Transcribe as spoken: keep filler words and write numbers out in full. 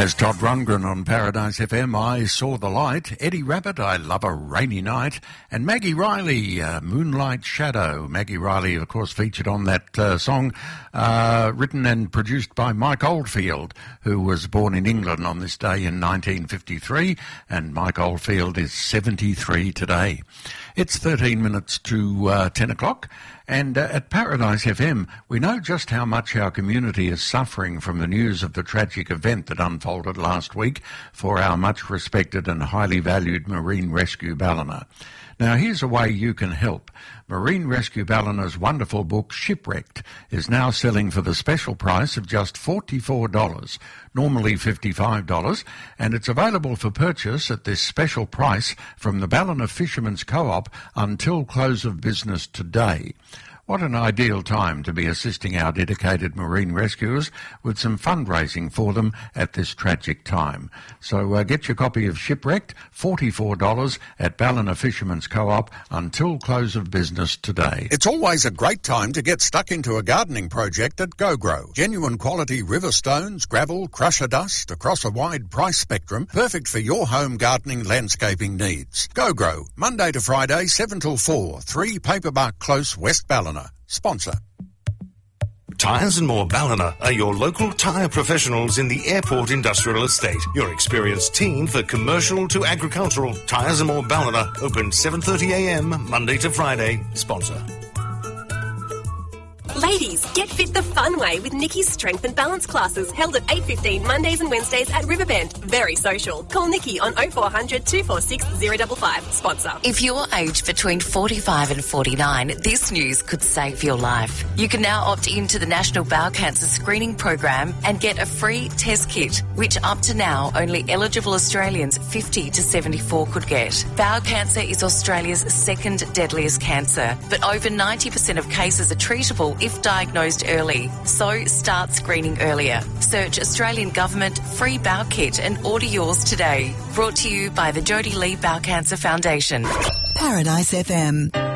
As Todd Rundgren on Paradise F M, I Saw the Light, Eddie Rabbit, I Love a Rainy Night, and Maggie Riley, uh, Moonlight Shadow. Maggie Riley, of course, featured on that uh, song, uh, written and produced by Mike Oldfield, who was born in England on this day in nineteen fifty-three, and Mike Oldfield is seventy-three today. It's thirteen minutes to uh, ten o'clock. And uh, at Paradise F M, we know just how much our community is suffering from the news of the tragic event that unfolded last week for our much respected and highly valued Marine Rescue Ballina. Now, here's a way you can help. Marine Rescue Ballina's wonderful book, Shipwrecked, is now selling for the special price of just forty-four dollars, normally fifty-five dollars, and it's available for purchase at this special price from the Ballina Fishermen's Co-op until close of business today. What an ideal time to be assisting our dedicated marine rescuers with some fundraising for them at this tragic time. So uh, get your copy of Shipwrecked, forty-four dollars at Ballina Fishermen's Co-op until close of business today. It's always a great time to get stuck into a gardening project at GoGrow. Genuine quality river stones, gravel, crusher dust across a wide price spectrum, perfect for your home gardening landscaping needs. GoGrow, Monday to Friday, seven till four, three Paperbark Close, West Ballina. Sponsor. Tyres and More Ballina are your local tyre professionals in the Airport Industrial Estate. Your experienced team for commercial to agricultural. Tyres and More Ballina, open seven thirty a m Monday to Friday. Sponsor. Ladies, get fit the fun way with Nikki's Strength and Balance classes held at eight fifteen Mondays and Wednesdays at Riverbend. Very social. Call Nikki on oh four hundred, two four six, oh five five. Sponsor. If you're aged between forty-five and forty-nine, this news could save your life. You can now opt into the National Bowel Cancer Screening Program and get a free test kit, which up to now only eligible Australians fifty to seventy-four could get. Bowel cancer is Australia's second deadliest cancer, but over ninety percent of cases are treatable if diagnosed early. So start screening earlier. Search Australian Government Free Bowel Kit and order yours today. Brought to you by the Jodie Lee Bowel Cancer Foundation. Paradise F M.